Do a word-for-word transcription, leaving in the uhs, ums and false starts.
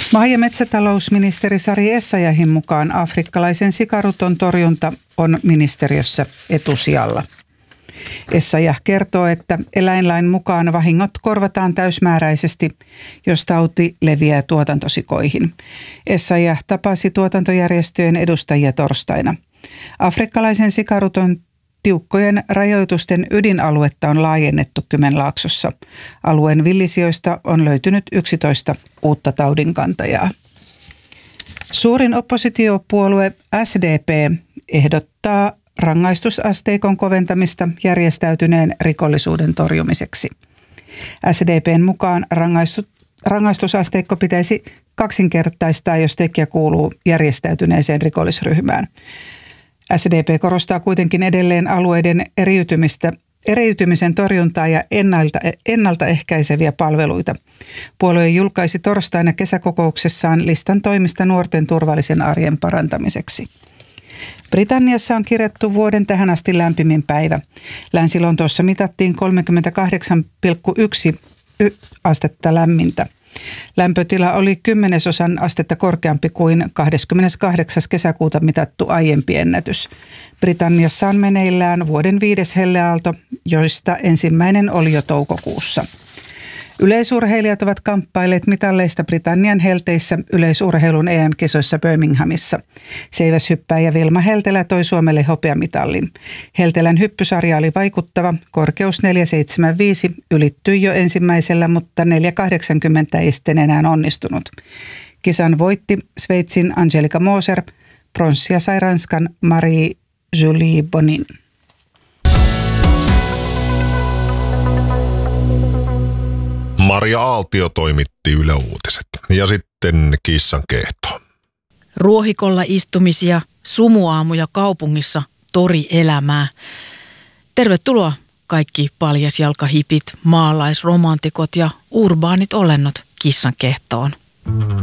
Maa- ja metsätalousministeri Sari Essayahin mukaan afrikkalaisen sikaruton torjunta on ministeriössä etusijalla. Essayah kertoo, että eläinlain mukaan vahingot korvataan täysmääräisesti, jos tauti leviää tuotantosikoihin. Essayah tapasi tuotantojärjestöjen edustajia torstaina. Afrikkalaisen sikaruton tiukkojen rajoitusten ydinaluetta on laajennettu Kymenlaaksossa. Alueen villisijoista on löytynyt yksitoista uutta taudinkantajaa. Suurin oppositiopuolue S D P ehdottaa rangaistusasteikon koventamista järjestäytyneen rikollisuuden torjumiseksi. S D P:n mukaan rangaistusasteikko pitäisi kaksinkertaistaa, jos tekijä kuuluu järjestäytyneeseen rikollisryhmään. S D P korostaa kuitenkin edelleen alueiden eriytymistä, eriytymisen torjuntaa ja ennalta, ennaltaehkäiseviä palveluita. Puolue julkaisi torstaina kesäkokouksessaan listan toimista nuorten turvallisen arjen parantamiseksi. Britanniassa on kirjattu vuoden tähän asti lämpimin päivä. Länsi-Lontoossa mitattiin kolmekymmentäkahdeksan pilkku yksi astetta lämmintä. Lämpötila oli kymmenesosan astetta korkeampi kuin kahdeskymmeneskahdeksas kesäkuuta mitattu aiempi ennätys. Britanniassa on meneillään vuoden viides helleaalto, joista ensimmäinen oli jo toukokuussa. Yleisurheilijat ovat kamppailleet mitalleista Britannian helteissä yleisurheilun E M-kisoissa Birminghamissa. Seiväshyppääjä Vilma Heltelä toi Suomelle hopeamitalin. Heltelän hyppysarja oli vaikuttava. Korkeus neljä pilkku seitsemänkymmentäviisi ylittyi jo ensimmäisellä, mutta neljä pilkku kahdeksankymmentä ei sitten enää onnistunut. Kisan voitti Sveitsin Angelika Moser. Pronssia sai Ranskan Marie-Julie Bonin. Maria Aaltio toimitti Yle Uutiset. Ja sitten kissan kehto. Ruohikolla istumisia, sumuaamuja kaupungissa, torielämää. Tervetuloa kaikki paljasjalkahipit, maalaisromantikot ja urbaanit olennot kissan kehtoon.